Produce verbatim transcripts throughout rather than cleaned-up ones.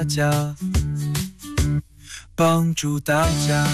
大家，帮助大家。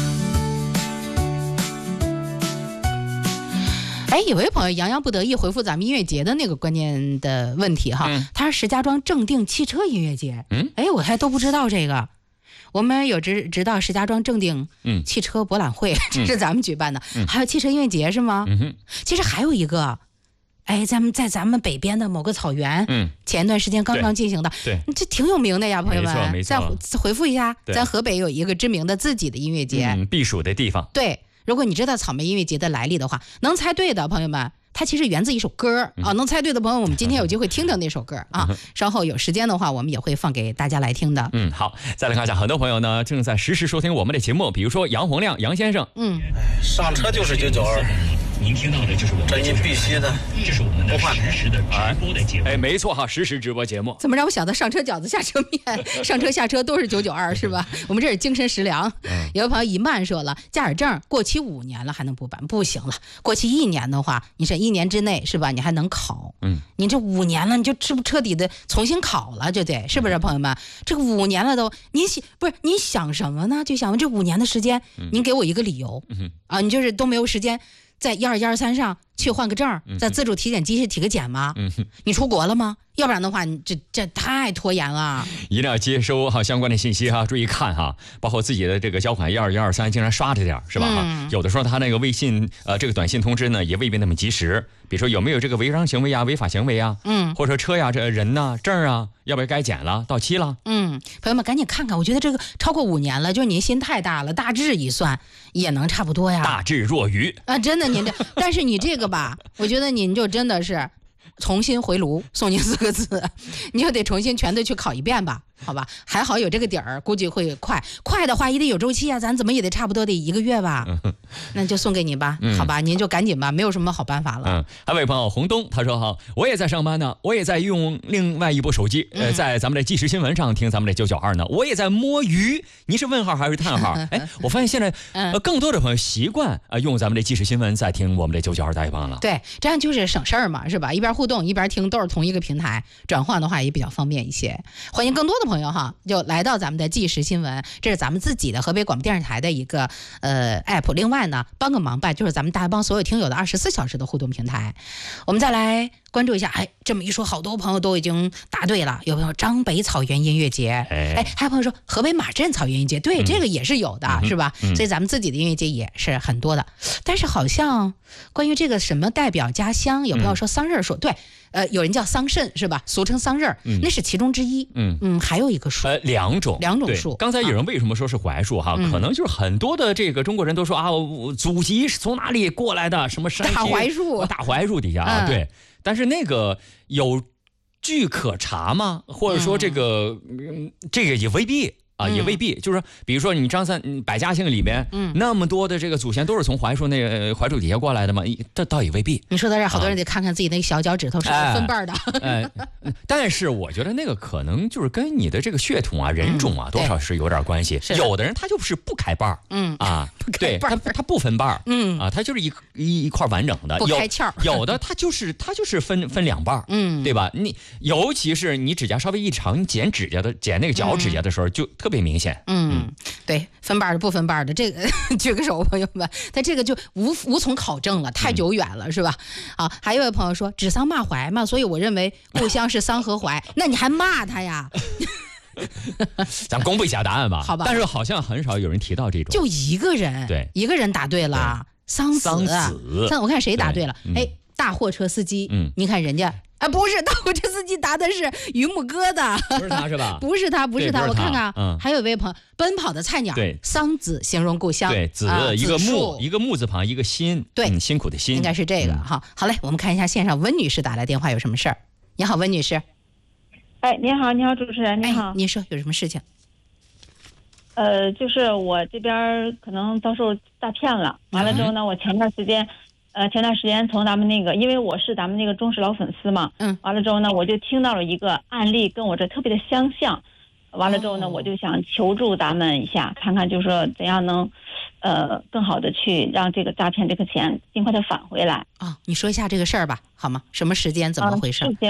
哎，有位朋友洋洋不得意回复咱们音乐节的那个关键的问题哈，嗯、他是石家庄正定汽车音乐节。嗯，哎，我还都不知道这个。我们有知知道石家庄正定汽车博览会，嗯、这是咱们举办的，嗯、还有汽车音乐节是吗？嗯哼，其实还有一个。哎，咱们在咱们北边的某个草原，嗯，前一段时间刚刚进行的， 对， 这挺有名的呀，朋友们。 没错，没错。 再回复一下，咱河北有一个知名的自己的音乐节， 嗯，避暑的地方。 对，如果你知道草莓音乐节的来历的话，能猜对的朋友们，它其实源自一首歌、嗯、啊。能猜对的朋友，我们今天有机会听听那首歌啊。稍后有时间的话，我们也会放给大家来听的。 嗯，好，再来看一下，很多朋友呢正在实时收听我们的节目，比如说杨洪亮杨先生， 嗯， 上车就是九九二。 您听到的就是我们这一必须的， 这是我们的实时的直播的节目。 哎，没错哈，实时直播节目。 怎么让我想到上车饺子下车面，上车下车都是九九二是吧？我们这是精神食粮。嗯、有位朋友一曼说了，驾驶证过期五年了还能补办？不行了，过期一年的话，你是一年之内是吧？你还能考。嗯，你这五年了，你就彻不彻底的重新考了，就得是不是？朋友们，这个五年了都，你想不是你想什么呢？就想这五年的时间，您给我一个理由、嗯、啊，你就是都没有时间。在一二一二三上去换个证，在自主体检机器体个检吗？嗯、你出国了吗？要不然的话，你这这太拖延了。 一定要接收哈相关的信息哈，注意看哈，包括自己的这个交款一二一二三，经常刷着点是吧？嗯、有的时候他那个微信呃这个短信通知呢也未必那么及时，比如说有没有这个违章行为啊、违法行为啊，嗯，或者说车呀、这人呐、证啊，要不要该检了？到期了？ 嗯，朋友们赶紧看看，我觉得这个超过五年了，就是您心太大了，大致一算也能差不多呀。 大智若愚啊，真的您这，但是你这个吧，我觉得您就真的是。重新回炉，送您四个字，你就得重新全都去考一遍吧，好吧？还好有这个底儿，估计会快。快的话也得有周期啊，咱怎么也得差不多得一个月吧。嗯、那就送给你吧，嗯、好吧？您就赶紧吧，没有什么好办法了。 嗯，还有位朋友洪东，他说哈，我也在上班呢，我也在用另外一部手机，呃，在咱们的即时新闻上听咱们的九九二呢，我也在摸鱼。您是问号还是叹号？哎，我发现现在呃更多的朋友习惯啊、呃、用咱们的即时新闻在听我们的九九二大一帮了。 对，这样就是省事儿嘛，是吧？一边互动一边听，都是同一个平台，转换的话也比较方便一些。欢迎更多的朋友哈，就来到咱们的即时新闻，这是咱们自己的河北广播电视台的一个呃 app。另外呢，帮个忙吧，就是咱们大帮所有听友的二十四小时的互动平台。我们再来关注一下，哎，这么一说，好多朋友都已经答对了。有朋友张北草原音乐节，哎，还有朋友说河北马镇草原音乐节，对，嗯、这个也是有的，嗯、是吧？嗯、所以咱们自己的音乐节也是很多的。但是好像关于这个什么代表家乡，有朋友说桑葚树，嗯、对。呃，有人叫桑葚是吧？俗称桑葚，嗯、那是其中之一。嗯嗯，还有一个树， 呃，两种， 两种树。 刚才有人为什么说是槐树哈？嗯、可能就是很多的这个中国人都说啊，我祖籍是从哪里过来的？什么山西大槐树， 大槐树底下啊，嗯、对。但是那个有据可查吗？或者说这个，嗯、这个也未必。啊，也未必，嗯、就是说，比如说你张三百家姓里面，嗯，那么多的这个祖先都是从槐树那个槐树底下过来的吗？这倒也未必。 你说到这儿，好多人得看看自己那个小脚趾头是分瓣的。 哎，哎但是我觉得那个可能就是跟你的这个血统啊、人种啊，嗯、多少是有点关系。有的人他就是不开瓣儿，嗯啊，对他他不分瓣儿，嗯啊，他就是一一一块完整的， 不开窍。 有的他就是他就是分分两瓣儿，嗯，对吧？你尤其是你指甲稍微一长，你剪指甲的剪那个脚指甲的时候，就特别明显。 嗯，嗯对，分瓣的不分瓣的，这个举个手，朋友们，他这个就无无从考证了，太久远了，嗯、是吧？啊，还有一位朋友说指桑骂槐嘛，所以我认为故乡是桑和槐，那你还骂他呀？ 咱公布一下答案吧， 好吧？ 但是好像很少有人提到这种， 就一个人， 对， 一个人答对了，桑子， 桑子， 我看谁答对了？哎、嗯，大货车司机，嗯，你看人家。啊，不是，大货车司机答的是榆木疙瘩， 不是他是吧？ 不是他，不是他， 我看看，嗯，还有一位朋友，奔跑的菜鸟， 对， 桑子形容故乡， 对，子、啊、一个木，一个木字旁，一个辛， 对、 嗯，辛苦的辛， 应该是这个哈、嗯。好嘞，我们看一下线上温女士打来电话有什么事儿？你好，温女士。 哎，你好，你好，主持人，你好， 哎、您说有什么事情？ 呃，就是我这边可能遭受诈骗了，完了之后呢，嗯、我前段时间。呃，前段时间从咱们那个，因为我是咱们那个忠实老粉丝嘛，嗯，完了之后呢，我就听到了一个案例，跟我这特别的相像，完了之后呢，哦、我就想求助咱们一下，看看就是说怎样能，呃，更好的去让这个诈骗这个钱尽快的返回来。 啊、哦，你说一下这个事儿吧，好吗？什么时间，怎么回事？ 呃、事情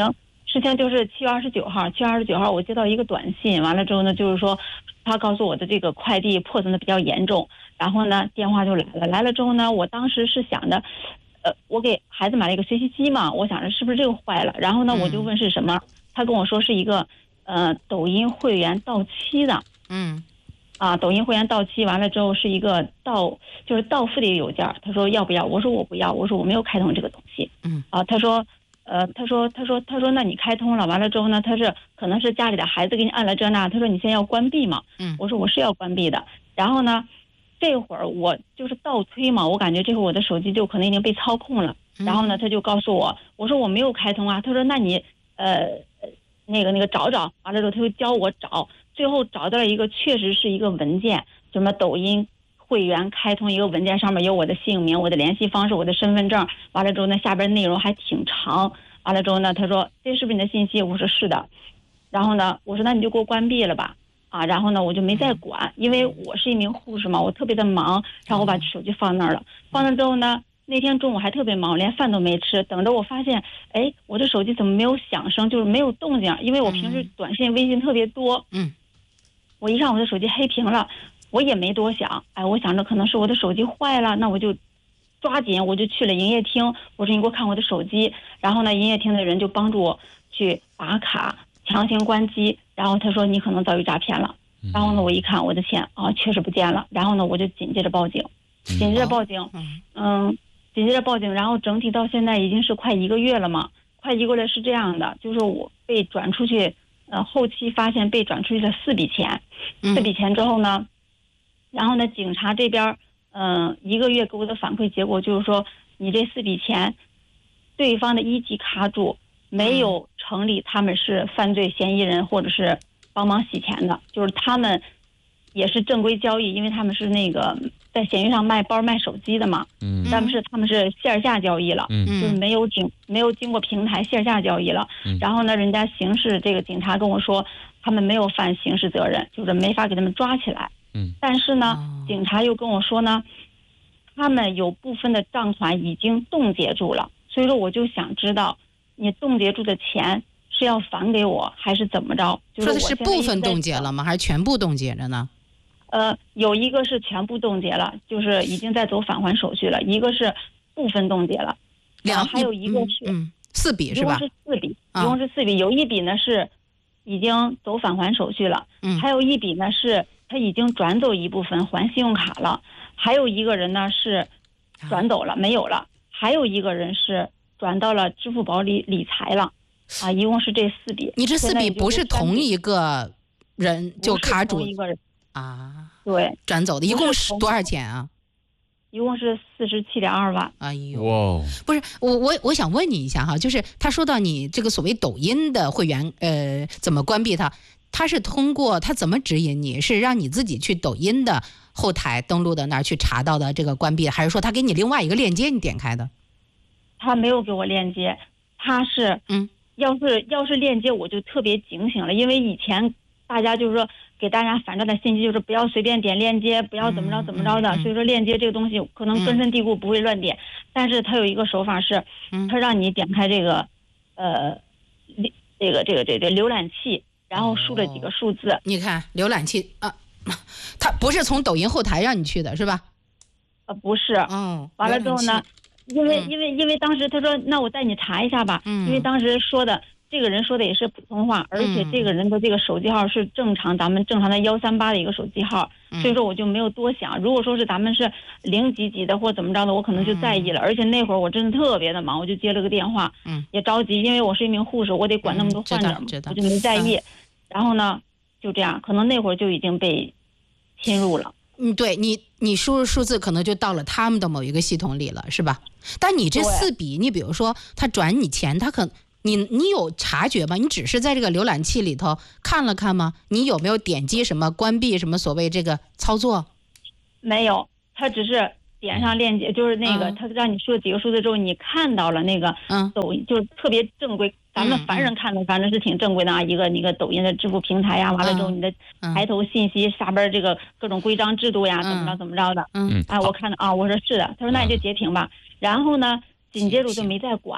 事情就是七月二十九号，七月二十九号我接到一个短信，完了之后呢，就是说他告诉我的这个快递破损的比较严重，然后呢电话就来了，来了之后呢，我当时是想着，呃，我给孩子买了一个学习机嘛，我想着是不是这个坏了，然后呢我就问是什么，他跟我说是一个呃抖音会员到期的， 嗯。 啊，抖音会员到期完了之后是一个到就是到付的一个邮件，他说要不要？我说我不要，我说我没有开通这个东西。 嗯， 啊，他说，呃，他说他说他说那你开通了，完了之后呢，他是可能是家里的孩子给你按了这那，他说你现在要关闭嘛？ 嗯， 我说我是要关闭的。然后呢，这会儿我就是倒推嘛，我感觉这会儿我的手机就可能已经被操控了。然后呢，他就告诉我，我说我没有开通啊。他说那你呃那个那个找找，完了之后他就教我找。最后找到了一个，确实是一个文件，什么抖音会员开通一个文件，上面有我的姓名、我的联系方式、我的身份证。完了之后呢，下边内容还挺长。完了之后呢，他说这是不是你的信息？我说是的。然后呢，我说那你就给我关闭了吧。啊，然后呢，我就没再管，因为我是一名护士嘛，我特别的忙。然后我把手机放那儿了，放那之后呢，那天中午还特别忙，连饭都没吃。等着我发现，哎，我的手机怎么没有响声，就是没有动静？因为我平时短信、微信特别多。 嗯。 我一看我的手机黑屏了，我也没多想，哎，我想着可能是我的手机坏了，那我就抓紧我就去了营业厅，我说你给我看我的手机，然后呢，营业厅的人就帮助我去拔卡强行关机，然后他说你可能遭遇诈骗了，然后呢，我一看我的钱啊确实不见了，然后呢，我就紧接着报警，紧接着报警，嗯，紧接着报警，然后整体到现在已经是快一个月了嘛，快一个月是这样的，就是我被转出去。呃，后期发现被转出去了四笔钱，四笔钱之后呢，然后呢，警察这边，嗯、呃，一个月给我的反馈结果就是说，你这四笔钱，对方的一级卡主没有成立他们是犯罪嫌疑人或者是帮忙洗钱的，就是他们也是正规交易，因为他们是那个在闲鱼上卖包卖手机的嘛，嗯，但是他们是线下交易了，嗯，就是没有经没有经过平台线下交易了，嗯，然后呢，人家刑事这个警察跟我说，他们没有犯刑事责任，就是没法给他们抓起来，嗯，但是呢，哦，警察又跟我说呢，他们有部分的账款已经冻结住了，所以说我就想知道，你冻结住的钱是要返给我还是怎么着？就是说的是部分冻结了吗？还是全部冻结着呢？ 呃，有一个是全部冻结了，就是已经在走返还手续了；一个是部分冻结了， 两还有一个是嗯嗯四笔是吧？ 一共是四笔，一共是四笔，有一笔呢是已经走返还手续了，嗯，还有一笔呢是他已经转走一部分还信用卡了，还有一个人呢是转走了，没有了，还有一个人是转到了支付宝里理财了，啊，一共是这四笔。 你这四笔不是同一个人就卡主一个人啊？ 对， 转走的，一共是多少钱啊？ 一共是四十七点二万。 哎呦， 哇！ 不是我我我想问你一下哈，就是他说到你这个所谓抖音的会员，呃，怎么关闭它？他是通过他怎么指引你？是让你自己去抖音的后台登录的那儿去查到的这个关闭，还是说他给你另外一个链接你点开的？ 他没有给我链接，他是嗯，要是要是链接我就特别警醒了，因为以前大家就是说。给大家反正的信息就是不要随便点链接，不要怎么着怎么着的，嗯嗯嗯、所以说链接这个东西可能根深蒂固，不会乱点。嗯、但是它有一个手法是，它让你点开这个，呃，这个这个这个浏览器，然后输了几个数字。 哦、你看浏览器啊，它不是从抖音后台让你去的是吧？ 呃，不是。 嗯。 完了之后呢，因为因为因为当时他说，那我带你查一下吧。嗯。因为当时说的。这个人说的也是普通话，而且这个人的这个手机号是正常咱们正常的幺三八的一个手机号，所以说我就没有多想。如果说是咱们是零几几的或怎么着的，我可能就在意了。而且那会儿我真的特别的忙，我就接了个电话，也着急，因为我是一名护士，我得管那么多患者嘛，我就没在意。然后呢，就这样，可能那会儿就已经被侵入了。 嗯，对你，你输入数字可能就到了他们的某一个系统里了，是吧？但你这四笔，你比如说他转你钱，他可。你你有察觉吗？你只是在这个浏览器里头看了看吗？你有没有点击什么关闭什么所谓这个操作？ 没有，他只是点上链接，就是那个、嗯、他让你输了几个数字之后，你看到了那个抖音，嗯、就是特别正规。咱们凡人看的反正是挺正规的啊，嗯、一个那个抖音的支付平台呀，完了之后你的抬头信息下边这个各种规章制度呀，嗯、怎么着怎么着的。嗯，哎，我看到啊，我说是的，他说那你就截屏吧。然后呢，紧接着我就没再管。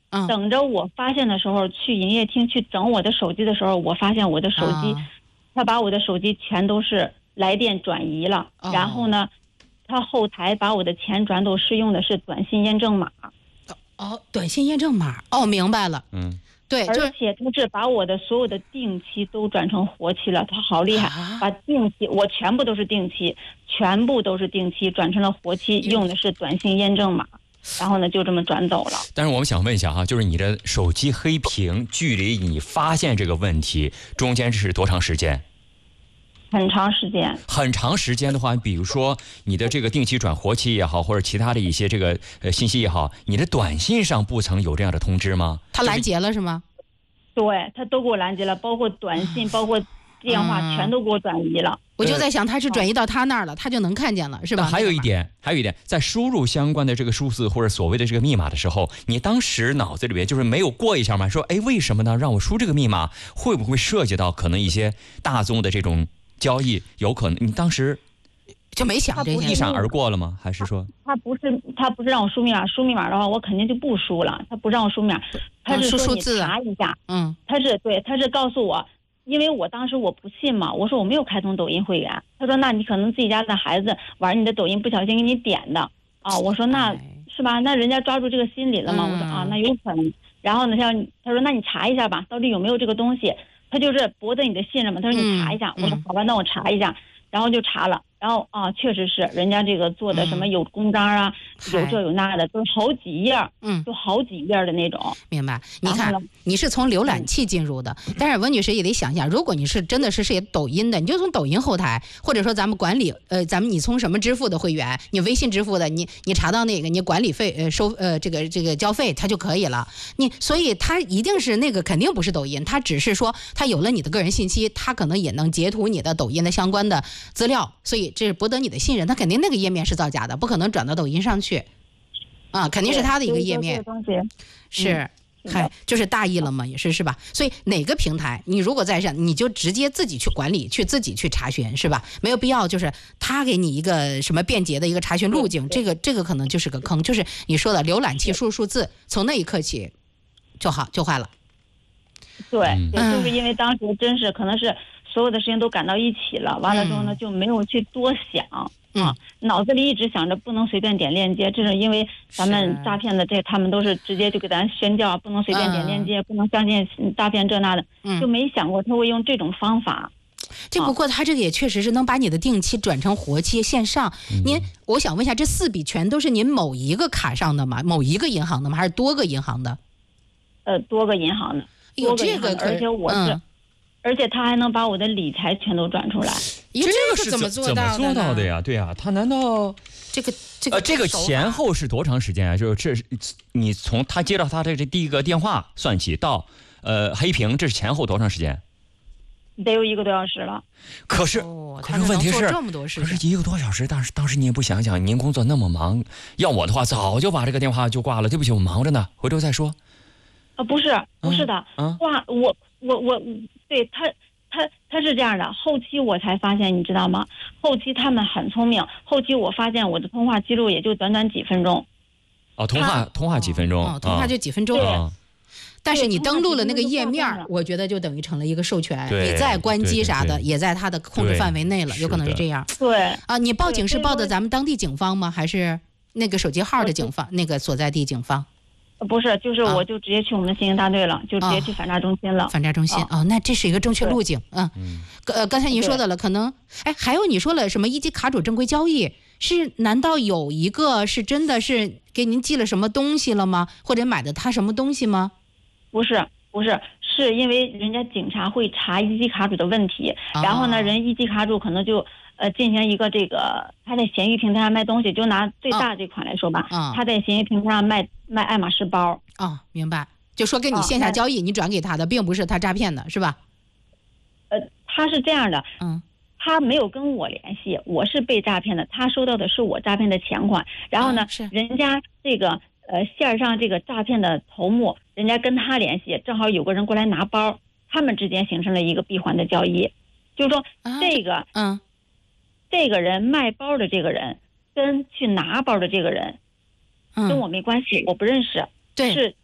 嗯， 等着我发现的时候，去营业厅去整我的手机的时候，我发现我的手机， 啊、 他把我的手机全都是来电转移了， 哦、 然后呢，他后台把我的钱转走是用的是短信验证码。 哦，短信验证码，哦，明白了， 嗯， 对， 而且他是把我的所有的定期都转成活期了，他好厉害， 啊、 把定期我全部都是定期，全部都是定期转成了活期，用的是短信验证码。然后呢，就这么转走了。 但是我们想问一下哈，就是你的手机黑屏距离你发现这个问题中间是多长时间？ 很长时间。 很长时间的话，比如说你的这个定期转活期也好，或者其他的一些这个呃信息也好，你的短信上不曾有这样的通知吗？ 他拦截了是吗？ 对，他都给我拦截了，包括短信，包括电话，嗯、全都给我转移了。 我就在想，他是转移到他那儿了，他就能看见了，是吧？ 还有一点，还有一点，在输入相关的这个数字或者所谓的这个密码的时候，你当时脑子里边就是没有过一下吗？说，哎，为什么呢？让我输这个密码，会不会涉及到可能一些大宗的这种交易？有可能，你当时就没想这些， 一闪而过了吗？还是说他不是他不是让我输密码？输密码的话，我肯定就不输了。他不让我输密码，他是说你查一下， 嗯， 他是对，他是告诉我。因为我当时我不信嘛，我说我没有开通抖音会员，他说那你可能自己家的孩子玩你的抖音不小心给你点的啊，我说那是吧，那人家抓住这个心理了嘛，我说啊那有可能，然后呢他他说那你查一下吧，到底有没有这个东西，他就是博得你的信任嘛，他说你查一下，我说好吧，那我查一下，然后就查了。然后啊，确实是人家这个做的什么有公章啊，嗯、有这有那的，都好几页， 嗯， 就好几页的那种。 明白？你看，你是从浏览器进入的，嗯、但是文女士也得想想，如果你是真的是是抖音的，你就从抖音后台，或者说咱们管理，呃，咱们你从什么支付的会员，你微信支付的，你你查到那个你管理费，呃，收呃这个这个交费，它就可以了。你所以它一定是那个肯定不是抖音，它只是说它有了你的个人信息，它可能也能截图你的抖音的相关的资料，所以这是博得你的信任，他肯定那个页面是造假的，不可能转到抖音上去，啊，肯定是他的一个页面，是，嗨、嗯，就是大意了嘛，也是是吧？所以哪个平台，你如果在上，你就直接自己去管理，去自己去查询，是吧？没有必要就是他给你一个什么便捷的一个查询路径，这个这个可能就是个坑，就是你说的浏览器输入数字，从那一刻起就好就坏了。 对，也就是因为当时真是可能是。所有的事情都赶到一起了，完了之后呢，就没有去多想、 嗯、 啊，脑子里一直想着不能随便点链接，这是因为咱们诈骗的这他们都是直接就给咱宣教，不能随便点链接，嗯、不能相信诈骗这那的、嗯，就没想过他会用这种方法。 这不过他这个也确实是能把你的定期转成活期线上。嗯、您，我想问一下，这四笔全都是您某一个卡上的吗？某一个银行的吗？还是多个银行的？ 呃，多个银行的， 有这个， 而且我是。嗯而且他还能把我的理财全都转出来， 这个是怎么做到的？怎么做到的呀？对呀，他难道这个这个呃这个前后是多长时间啊？就是这是你从他接到他的这第一个电话算起到呃黑屏，这是前后多长时间？ 得有一个多小时了。 可是、 哦、 可是问题是， 这么多事可是一个多小时，当时当时您也不想想，您工作那么忙，要我的话早就把这个电话就挂了。对不起，我忙着呢，回头再说。 啊，不是不是的， 啊， 挂我我我。对他，他他是这样的。后期我才发现，你知道吗？后期他们很聪明。后期我发现我的通话记录也就短短几分钟。 哦，通话通话几分钟， 哦，通话就几分钟。 对。 哦、但是你登录了那个页面，我觉得就等于成了一个授权，你再关机啥的，也在他的控制范围内了，有可能是这样。 对。 啊，你报警是报的咱们当地警方吗？还是那个手机号的警方？那个所在地警方？ 不是，就是我就直接去我们的刑警大队了，啊、就直接去反诈中心了。 反诈中心，哦，那这是一个正确路径，嗯。呃，刚才您说的了，可能，哎，还有你说了什么一级卡主正规交易，是难道有一个是真的是给您寄了什么东西了吗？或者买的他什么东西吗？ 不是，不是，是因为人家警察会查一级卡主的问题，哦、然后呢，人一级卡主可能就。呃，进行一个这个，他在闲鱼平台上卖东西，就拿最大这款来说吧， 哦、 他在闲鱼平台上卖卖爱马仕包。 哦，明白，就说跟你线下交易，哦、你转给他的，并不是他诈骗的，是吧？ 呃，他是这样的， 嗯， 他没有跟我联系，我是被诈骗的，他收到的是我诈骗的钱款，然后呢， 是人家这个呃线上这个诈骗的头目，人家跟他联系，正好有个人过来拿包，他们之间形成了一个闭环的交易，就是说、啊、这个， 嗯。 这个人卖包的这个人跟去拿包的这个人， 嗯、 跟我没关系，我不认识。 对， 是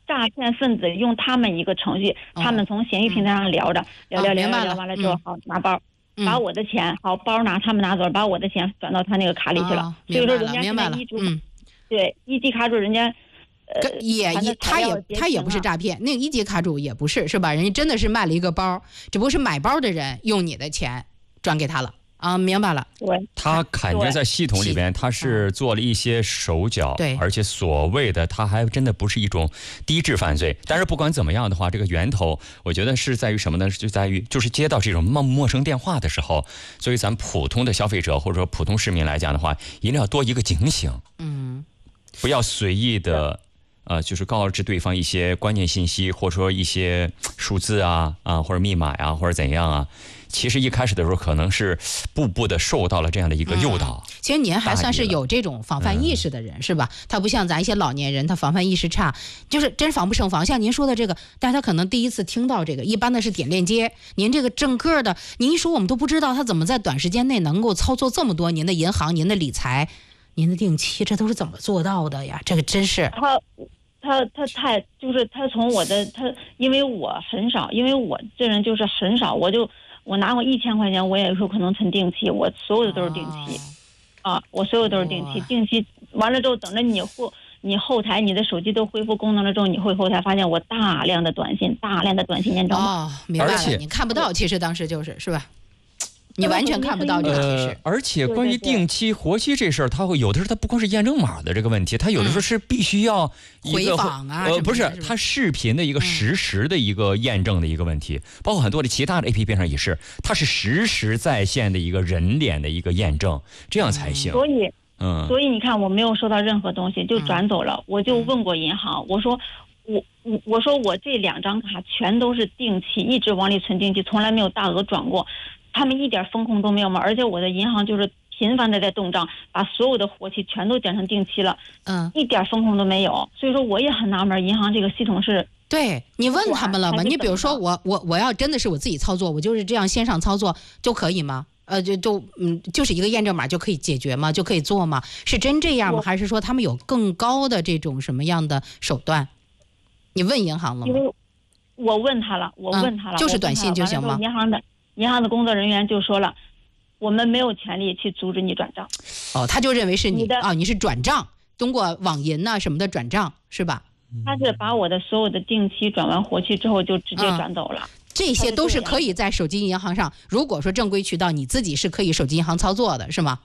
诈骗分子用他们一个程序， 哦、 他们从闲鱼平台上聊着，嗯、聊聊聊聊聊完了之后， 嗯、 好拿包。把我的钱，好包拿他们拿走了，把我的钱转到他那个卡里去了。 哦、 所以说人家现在一注， 嗯， 对一级卡主人家，呃， 也也他也他也不是诈骗，那个一级卡主也不是，是吧？人家真的是卖了一个包，只不过是买包的人用你的钱转给他了。啊，明白了。 对， 他感觉在系统里边，他是做了一些手脚， 对， 而且所谓的他还真的不是一种低质犯罪。但是不管怎么样的话，这个源头，我觉得是在于什么呢？就在于就是接到这种陌陌生电话的时候，作为咱们普通的消费者或者说普通市民来讲的话，一定要多一个警醒， 嗯， 不要随意的。呃，就是告知对方一些关键信息，或者说一些数字啊啊，或者密码呀、啊，或者怎样啊。其实一开始的时候，可能是步步的受到了这样的一个诱导。 嗯、其实您还算是有这种防范意识的人，嗯、是吧？他不像咱一些老年人，他防范意识差，就是真防不胜防。像您说的这个，大家可能第一次听到这个，一般的是点链接。您这个整个的，您一说我们都不知道他怎么在短时间内能够操作这么多，您的银行、您的理财、您的定期，这都是怎么做到的呀？这个真是。 他他他太就是他从我的他，因为我很少，因为我这人就是很少，我就我拿过一千块钱，我也有可能存定期，我所有的都是定期，哦、啊，我所有都是定期，定期完了之后，等着你后你后台你的手机都恢复功能了之后，你会后台发现我大量的短信，大量的短信验证码。 哦，明白了，你看不到，其实当时就是是吧？你完全看不到这个提示、 呃，而且关于定期、活期这事儿，它会有的时候它不光是验证码的这个问题，它有的时候是必须要一个、 回访啊， 呃，不是，它视频的一个实时的一个验证的一个问题，嗯、包括很多的其他的 A P P 上也是，它是实时在线的一个人脸的一个验证，这样才行。 所以， 嗯， 所以你看，我没有收到任何东西就转走了，嗯、我就问过银行，我说。我我我说我这两张卡全都是定期，一直往里存定期，从来没有大额转过，他们一点风控都没有嘛，而且我的银行就是频繁的在动账，把所有的活期全都减成定期了， 嗯， 一点风控都没有，所以说我也很纳闷，银行这个系统是。 对，你问他们了吗？你比如说我我我要真的是我自己操作，我就是这样线上操作就可以吗？呃，就就嗯，就是一个验证码就可以解决吗？就可以做吗？是真这样吗？还是说他们有更高的这种什么样的手段？你问银行了吗？ 因为我问他了，我问他了， 嗯、就是短信就行吗？ 银行的银行的工作人员就说了，我们没有权利去阻止你转账。 哦，他就认为是你的啊、哦，你是转账，通过网银呐、啊、什么的转账是吧？ 他是把我的所有的定期转完活期之后就直接转走了。嗯、 这些都是可以在手机银行上，如果说正规渠道，你自己是可以手机银行操作的，是吗？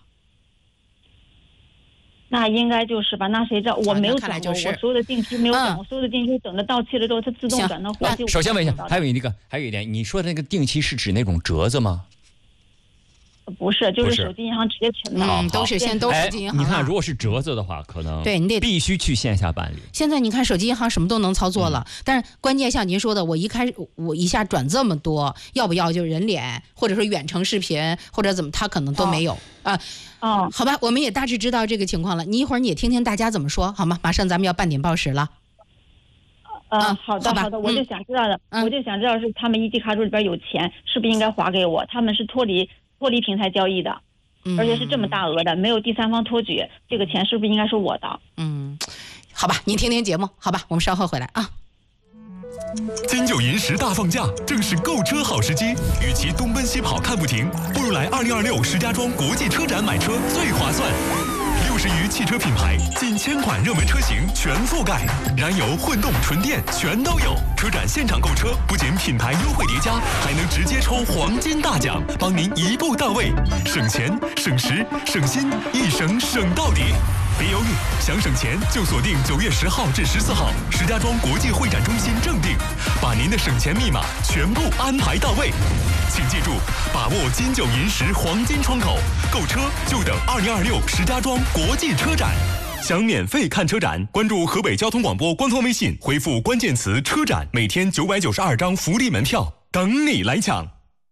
那应该就是吧，那谁知道我没有转过、 就是、 我所有的定期没有转，我、嗯、所有的定期等着到期了之后，它自动转到活期。 首先问一下，还有一个，还有一点，你说的那个定期是指那种折子吗？ 不是，就是手机银行直接存的， 嗯，都是先都手机银行、 哎。你看，如果是折子的话，可能对你得必须去线下办理。 现在你看手机银行什么都能操作了，嗯、但是关键像您说的，我一开始我一下转这么多，要不要就人脸，或者说远程视频，或者怎么，他可能都没有啊。 哦， 好吧，我们也大致知道这个情况了。你一会儿你也听听大家怎么说，好吗？马上咱们要半点报时了。 呃，嗯、好的，好的，我就想知道的，嗯、我就想知道是他们一级卡主里边有钱，是不是应该划给我？他们是脱离脱离平台交易的。而且是这么大额的，没有第三方托举，这个钱是不是应该是我的？ 嗯，好吧，您听听节目，好吧，我们稍后回来啊。 金九银十大放假，正是购车好时机。与其东奔西跑看不停，不如来二零二六石家庄国际车展买车最划算。六十余汽车品牌，近千款热门车型全覆盖，燃油、混动、纯电全都有。车展现场购车，不仅品牌优惠叠加，还能直接抽黄金大奖，帮您一步到位，省钱、省时、省心，一省省到底。别犹豫，想省钱就锁定九月十号至十四号石家庄国际会展中心正定，把您的省钱密码全部安排到位。请记住，把握金九银十黄金窗口，购车就等二零二六石家庄国际车展。想免费看车展，关注河北交通广播官方微信，回复关键词车展，每天九百九十二张福利门票等你来抢。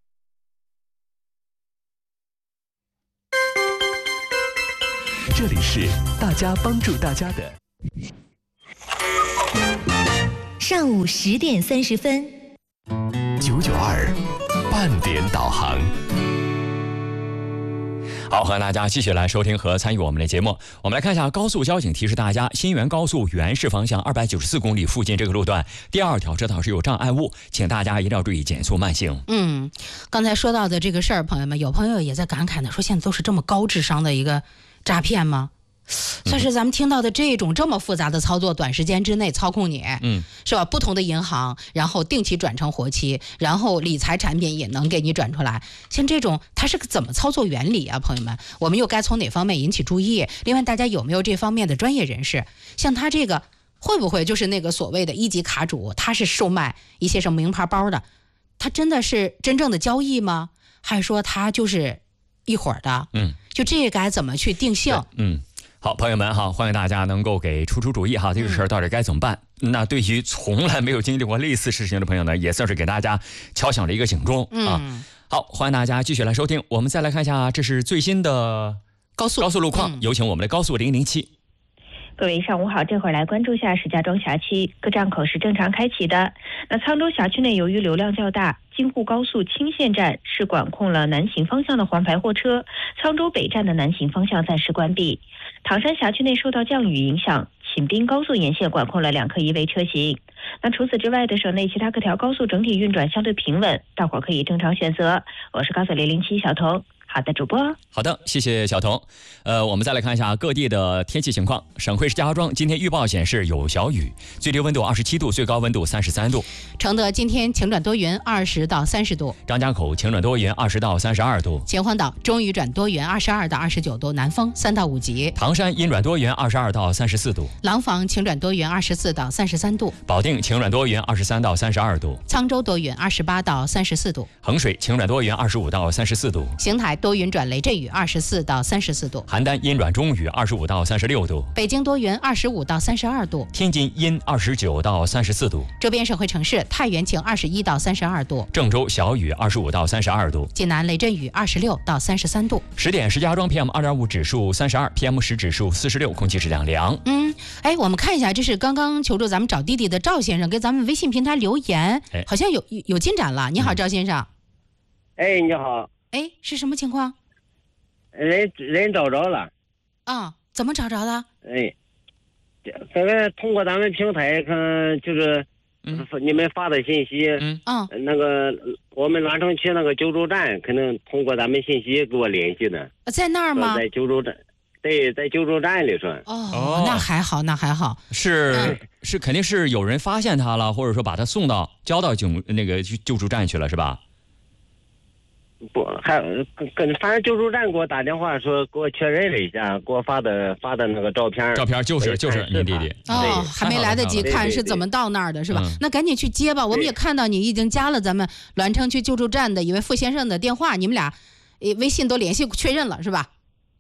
这里是大家帮助大家的上午十点三十分， 九九二半点导航。 好，欢迎大家继续来收听和参与我们的节目。我们来看一下高速交警提示大家，新源高速原市方向二百九十四公里附近这个路段第二条车道是有障碍物，请大家一定要注意减速慢行。 嗯，刚才说到的这个事儿，朋友们，有朋友也在感慨呢，说现在都是这么高智商的一个诈骗吗？算是咱们听到的这种这么复杂的操作，短时间之内操控你，嗯，是吧？不同的银行，然后定期转成活期，然后理财产品也能给你转出来。像这种，它是个怎么操作原理啊？朋友们，我们又该从哪方面引起注意？另外，大家有没有这方面的专业人士？像他这个，会不会就是那个所谓的一级卡主？他是售卖一些什么名牌包的？他真的是真正的交易吗？还是说他就是一伙儿的？嗯，就这该怎么去定性？ 嗯。好，朋友们哈，欢迎大家能够给出出主意哈，这个事儿到底该怎么办？嗯、那对于从来没有经历过类似事情的朋友呢，也算是给大家敲响了一个警钟、嗯、啊。好，欢迎大家继续来收听，我们再来看一下，这是最新的高速高速路况、嗯，有请我们的高速零零七。 各位上午好，这会儿来关注下石家庄辖区各站口是正常开启的。那沧州辖区内由于流量较大，京沪高速青线站是管控了南行方向的黄牌货车，沧州北站的南行方向暂时关闭。唐山辖区内受到降雨影响，秦滨高速沿线管控了两客一位车型。那除此之外的省内其他各条高速整体运转相对平稳，大伙可以正常选择。我是高速零零七小童。好的，主播。 好的，谢谢小童。呃，我们再来看一下各地的天气情况。省会石家庄今天预报显示有小雨，最低温度二十七度，最高温度三十三度。 承德今天晴转多云，二十到三十度。 张家口晴转多云，二十到三十二度。 秦皇岛中雨转多云，二十二到二十九度，南风三到五级。 唐山阴转多云，二十二到三十四度。 廊坊晴转多云，二十四到三十三度。 保定晴转多云，二十三到三十二度。 沧州多云，二十八到三十四度。 衡水晴转多云，二十五到三十四度。 邢台多云转雷阵雨，二十四到三十四度。 邯郸阴转中雨，二十五到三十六度。 北京多云，二十五到三十二度。 天津阴，二十九到三十四度。 周边省会城市太原晴，二十一到三十二度。 郑州小雨，二十五到三十二度。 济南雷阵雨，二十六到三十三度。 十点，石家庄 P M 二点五 指数三十二 ，P M 十 指数四十六，空气质量良。 嗯，哎，我们看一下，这是刚刚求助咱们找弟弟的赵先生给咱们微信平台留言，哎、好像有有有进展了。你好，赵先生。 哎，你好。 哎，是什么情况？ 人人找着了。 啊，怎么找着的？ 哎，这个通过咱们平台看，就是嗯，你们发的信息，嗯，那个我们栾城区那个救助站，可能通过咱们信息给我联系的。 在那儿吗？ 在救助站，对，在救助站里说。 哦，那还好，那还好。 是、嗯、是，肯定是有人发现他了，或者说把他送到交到救那个救助站去了，是吧？ 不，还跟反正救助站给我打电话说，给我确认了一下，给我发的发的那个照片， 照片就是就是你弟弟哦，还没来得及看是怎么到那儿的，是吧？那赶紧去接吧。我们也看到你已经加了咱们栾城区救助站的一位傅先生的电话，你们俩微信都联系确认了，是吧？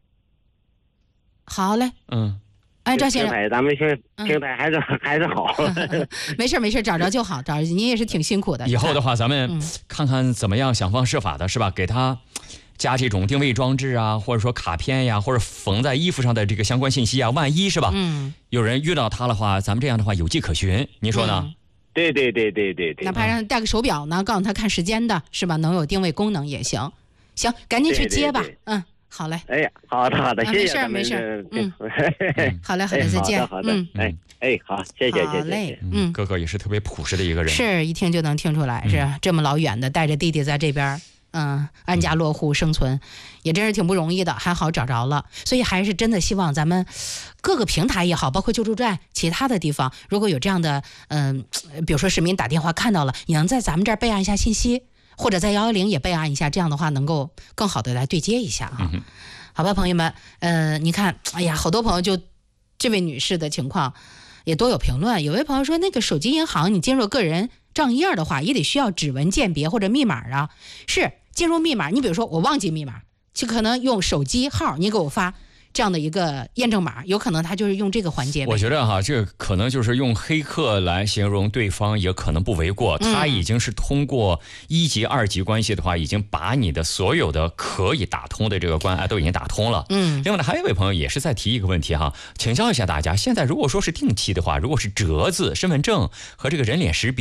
好嘞，嗯。哎，赵先生， 咱们平平台还是、嗯、还是好， 没事没事，找着就好，找着您也是挺辛苦的。 以后的话，咱们看看怎么样想方设法的，是吧？给他加这种定位装置啊，或者说卡片呀，或者缝在衣服上的这个相关信息啊，万一是吧？嗯，有人遇到他的话，咱们这样的话有迹可循，您说呢？ 嗯、对对对对对对， 哪怕让他戴个手表呢，告诉他看时间的，是吧？能有定位功能也行。行，赶紧去接吧，对对对嗯。好嘞， 哎呀，好的好的，谢谢、 啊、没事没事，嗯，好嘞好嘞，再见， 好的，嗯，哎哎，好，谢谢谢谢， 好嘞， 嗯，哥哥也是特别朴实的一个人， 是一听就能听出来，是这么老远的带着弟弟在这边，嗯，安家落户生存，也真是挺不容易的，还好找着了，所以还是真的希望咱们各个平台也好，包括救助站其他的地方，如果有这样的，嗯，比如说市民打电话看到了，也能在咱们这儿备案一下信息。或者在幺幺零也备案一下，这样的话能够更好的来对接一下啊。嗯、好吧，朋友们，呃，你看，哎呀，好多朋友就这位女士的情况也多有评论。有位朋友说，那个手机银行你进入个人账页的话，也得需要指纹鉴别或者密码啊。是进入密码，你比如说我忘记密码，就可能用手机号你给我发。这样的一个验证码，有可能他就是用这个环节。 我觉得哈，这个可能就是用黑客来形容对方，也可能不为过。嗯、他已经是通过一级、二级关系的话，已经把你的所有的可以打通的这个关爱都已经打通了。嗯。另外呢，还有一位朋友也是在提一个问题哈，请教一下大家，现在如果说是定期的话，如果是折子、身份证和这个人脸识别。